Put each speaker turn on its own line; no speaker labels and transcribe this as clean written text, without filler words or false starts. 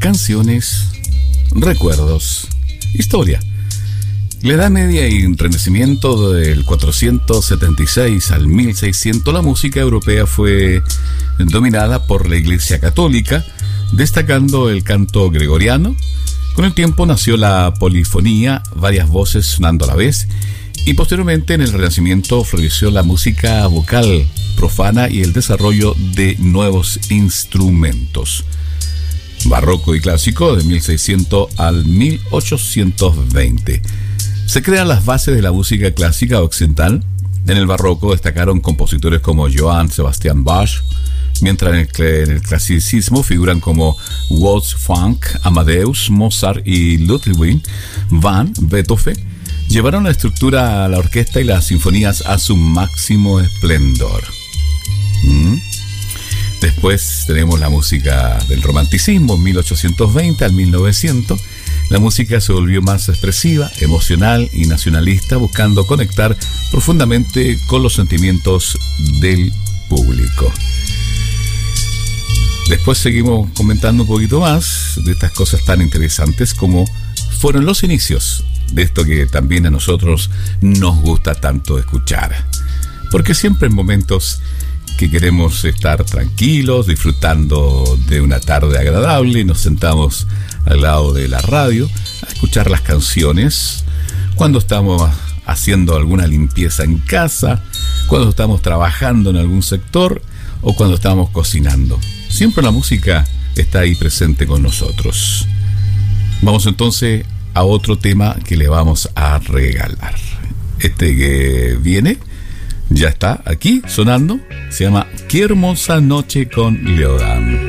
canciones, recuerdos, historia. La Edad Media y el Renacimiento del 476 al 1600, la música europea fue dominada por la Iglesia Católica, destacando el canto gregoriano. Con el tiempo nació la polifonía, varias voces sonando a la vez, y posteriormente en el Renacimiento floreció la música vocal profana y el desarrollo de nuevos instrumentos. Barroco y clásico de 1600 al 1820. Se crean las bases de la música clásica occidental. En el barroco destacaron compositores como Johann Sebastian Bach, mientras en el clasicismo figuran como Wolfgang Amadeus Mozart y Ludwig van Beethoven. Llevaron la estructura a la orquesta y las sinfonías a su máximo esplendor. Después tenemos la música del romanticismo, 1820 al 1900. La música se volvió más expresiva, emocional y nacionalista, buscando conectar profundamente con los sentimientos del público. Después seguimos comentando un poquito más de estas cosas tan interesantes como fueron los inicios de esto que también a nosotros nos gusta tanto escuchar. Porque siempre en momentos que queremos estar tranquilos, disfrutando de una tarde agradable, nos sentamos al lado de la radio a escuchar las canciones, cuando estamos haciendo alguna limpieza en casa, cuando estamos trabajando en algún sector o cuando estamos cocinando. Siempre la música está ahí presente con nosotros. Vamos entonces a otro tema que le vamos a regalar. Este que viene ya está aquí sonando. Se llama Qué hermosa noche con Leodán.